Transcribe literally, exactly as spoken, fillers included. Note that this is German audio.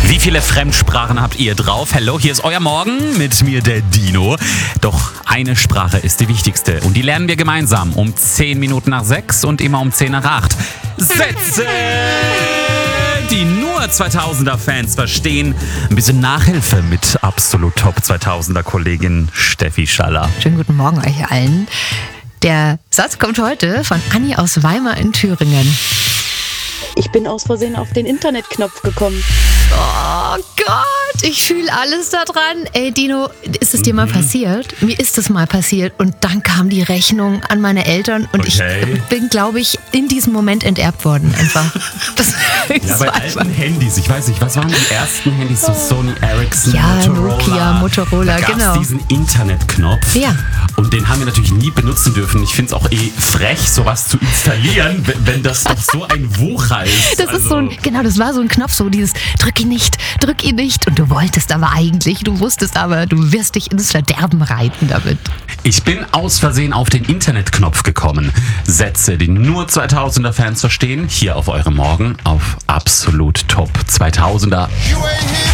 Wie viele Fremdsprachen habt ihr drauf? Hallo, hier ist euer Morgen mit mir, der Dino. Doch eine Sprache ist die wichtigste und die lernen wir gemeinsam um zehn Minuten nach sechs und immer um zehn nach acht. Sätze, die nur zweitausender-Fans verstehen. Ein bisschen Nachhilfe mit absolut Top zweitausender-Kollegin Steffi Schaller. Schönen guten Morgen euch allen. Der Satz kommt heute von Anni aus Weimar in Thüringen. Ich bin aus Versehen auf den Internetknopf gekommen. Oh Gott, ich fühle alles da dran. Ey Dino, ist es dir mal passiert? Mir ist es mal passiert und dann kam die Rechnung an meine Eltern und Okay. ich bin, glaube ich, in diesem Moment enterbt worden einfach. Das, Ja, das bei war einfach- alten Handys, ich weiß nicht, was waren die ersten Handys? So Sony Ericsson, Ja, Motorola. Nokia, Motorola, da gab's genau. diesen Internetknopf. Ja. Und den haben wir natürlich nie benutzen dürfen. Ich finde es auch eh frech, sowas zu installieren, wenn, wenn das doch so ein Wucher ist. Das Also, ist so ein, genau, das war so ein Knopf, so dieses drück ihn nicht, drück ihn nicht. Und du wolltest aber eigentlich, du wusstest aber, du wirst dich ins Verderben reiten damit. Ich bin aus Versehen auf den Internetknopf gekommen. Sätze, die nur zweitausender-Fans verstehen, hier auf eurem Morgen auf absolut Top zweitausender.